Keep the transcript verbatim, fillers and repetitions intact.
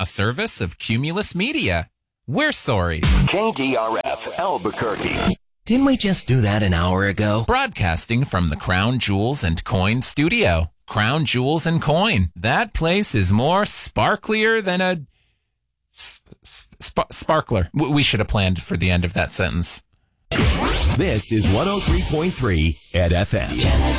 a service of Cumulus Media. We're sorry. K D R F Albuquerque. Didn't we just do that an hour ago? Broadcasting from the Crown Jewels and Coin studio. Crown Jewels and Coin. That place is more sparklier than a sp- sparkler. We should have planned for the end of that sentence. This is one oh three point three at F M.